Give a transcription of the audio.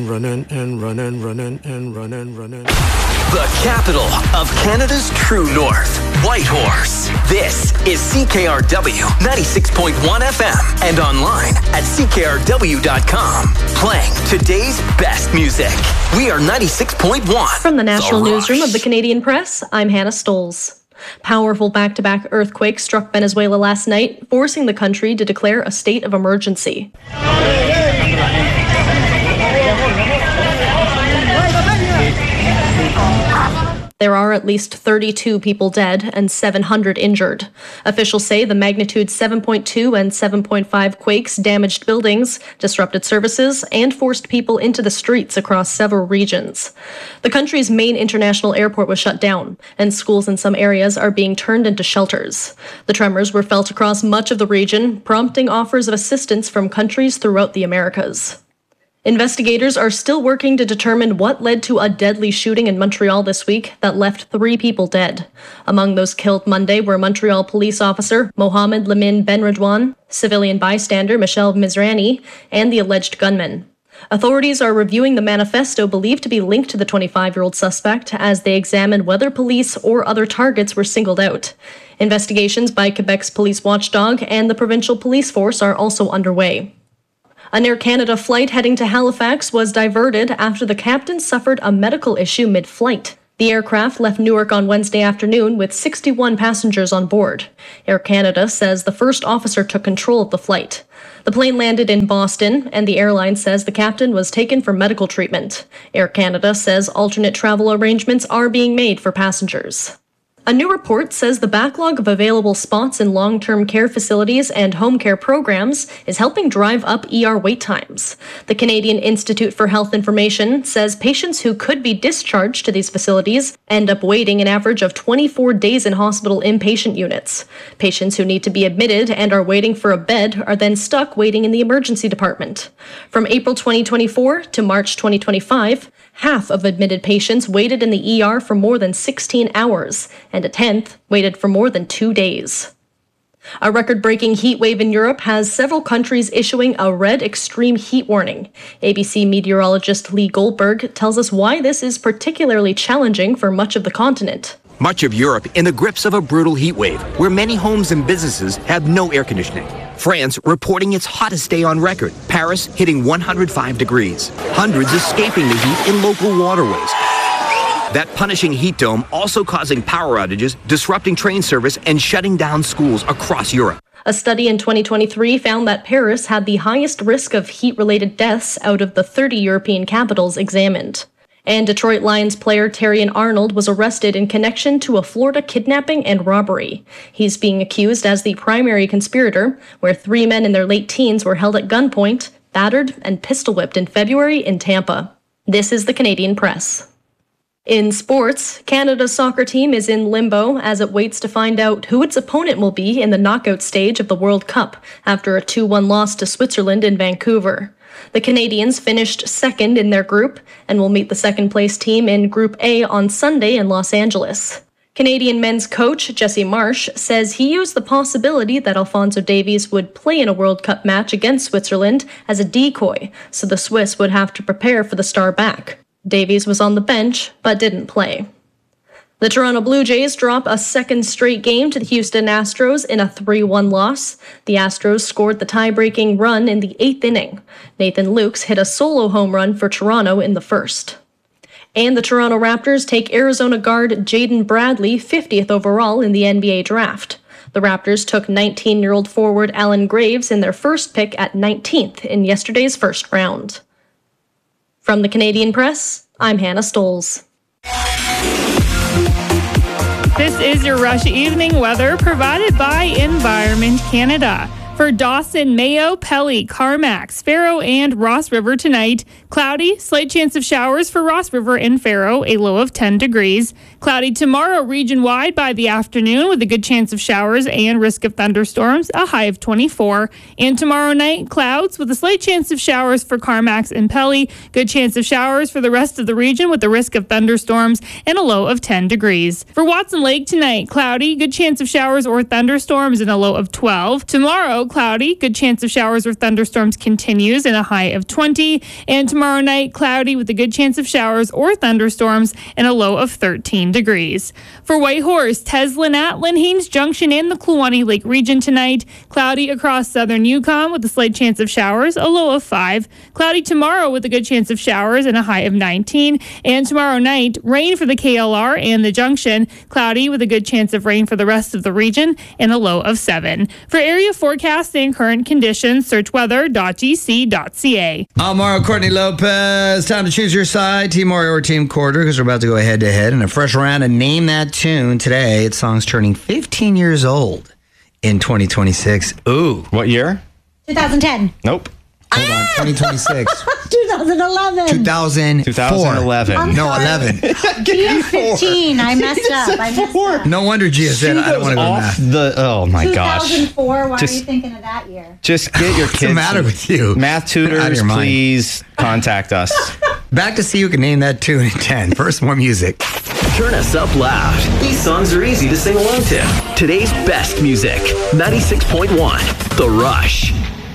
Running and running, running and running, running. The capital of Canada's true north, Whitehorse. This is CKRW 96.1 FM and online at CKRW.com. Playing today's best music. We are 96.1. From the National Newsroom of the Canadian Press, I'm Hannah Stoles. Powerful back-to-back earthquakes struck Venezuela last night, forcing the country to declare a state of emergency. There are at least 32 people dead and 700 injured. Officials say the magnitude 7.2 and 7.5 quakes damaged buildings, disrupted services, and forced people into the streets across several regions. The country's main international airport was shut down, and schools in some areas are being turned into shelters. The tremors were felt across much of the region, prompting offers of assistance from countries throughout the Americas. Investigators are still working to determine what led to a deadly shooting in Montreal this week that left 3 people dead. Among those killed Monday were Montreal police officer Mohamed Lamine Benredouane, civilian bystander Michelle Mizrani, and the alleged gunman. Authorities are reviewing the manifesto believed to be linked to the 25-year-old suspect as they examine whether police or other targets were singled out. Investigations by Quebec's police watchdog and the provincial police force are also underway. An Air Canada flight heading to Halifax was diverted after the captain suffered a medical issue mid-flight. The aircraft left Newark on Wednesday afternoon with 61 passengers on board. Air Canada says the first officer took control of the flight. The plane landed in Boston, and the airline says the captain was taken for medical treatment. Air Canada says alternate travel arrangements are being made for passengers. A new report says the backlog of available spots in long-term care facilities and home care programs is helping drive up ER wait times. The Canadian Institute for Health Information says patients who could be discharged to these facilities end up waiting an average of 24 days in hospital inpatient units. Patients who need to be admitted and are waiting for a bed are then stuck waiting in the emergency department. From April 2024 to March 2025, half of admitted patients waited in the ER for more than 16 hours, and a tenth waited for more than 2 days. A record-breaking heat wave in Europe has several countries issuing a red extreme heat warning. ABC meteorologist Lee Goldberg tells us why this is particularly challenging for much of the continent. Much of Europe in the grips of a brutal heat wave, where many homes and businesses have no air conditioning. France reporting its hottest day on record, Paris hitting 105 degrees. Hundreds escaping the heat in local waterways. That punishing heat dome also causing power outages, disrupting train service, and shutting down schools across Europe. A study in 2023 found that Paris had the highest risk of heat-related deaths out of the 30 European capitals examined. And Detroit Lions player Terrion Arnold was arrested in connection to a Florida kidnapping and robbery. He's being accused as the primary conspirator, where 3 men in their late teens were held at gunpoint, battered, and pistol-whipped in February in Tampa. This is the Canadian Press. In sports, Canada's soccer team is in limbo as it waits to find out who its opponent will be in the knockout stage of the World Cup after a 2-1 loss to Switzerland in Vancouver. The Canadians finished second in their group and will meet the second-place team in Group A on Sunday in Los Angeles. Canadian men's coach Jesse Marsh says he used the possibility that Alphonso Davies would play in a World Cup match against Switzerland as a decoy, so the Swiss would have to prepare for the star back. Davies was on the bench, but didn't play. The Toronto Blue Jays drop a second straight game to the Houston Astros in a 3-1 loss. The Astros scored the tie-breaking run in the 8th inning. Nathan Lukes hit a solo home run for Toronto in the first. And the Toronto Raptors take Arizona guard Jaden Bradley 50th overall in the NBA draft. The Raptors took 19-year-old forward Allen Graves in their first pick at 19th in yesterday's first round. From the Canadian Press, I'm Hannah Stoles. This is your Rush Evening weather provided by Environment Canada. For Dawson, Mayo, Pelly, Carmack, Faro, and Ross River tonight, cloudy, slight chance of showers for Ross River and Faro, a low of 10 degrees. Cloudy tomorrow region-wide by the afternoon with a good chance of showers and risk of thunderstorms, a high of 24. And tomorrow night, clouds with a slight chance of showers for Carmack and Pelly, good chance of showers for the rest of the region with a risk of thunderstorms and a low of 10 degrees. For Watson Lake tonight, cloudy, good chance of showers or thunderstorms and a low of 12. Tomorrow, cloudy. Good chance of showers or thunderstorms continues in a high of 20. And tomorrow night, cloudy with a good chance of showers or thunderstorms and a low of 13 degrees. For Whitehorse, Teslin at Haines Junction in the Kluwani Lake region tonight. Cloudy across southern Yukon with a slight chance of showers, a low of 5. Cloudy tomorrow with a good chance of showers and a high of 19. And tomorrow night, rain for the KLR and the Junction. Cloudy with a good chance of rain for the rest of the region and a low of 7. For area forecast and current conditions, search weather.gc.ca. I'm Mario Courtney Lopez. Time to choose your side, Team Mario or Team Quarter, because we're about to go head-to-head in a fresh round of Name That Tune. Today, it's songs turning 15 years old in 2026. Ooh. What year? 2010. Nope. Hold on, 2026. 2011. 2011. No, 11. Year 15. I messed up. No wonder Gia said, I don't want to go to math. Oh, my gosh. 2004. Why are you thinking of that year? Just get your kids. What's the matter with you? Math tutors, please contact us. Back to see who can name that tune in 10. First, more music. Turn us up loud. These songs are easy to sing along to. Today's best music. 96.1 The Rush.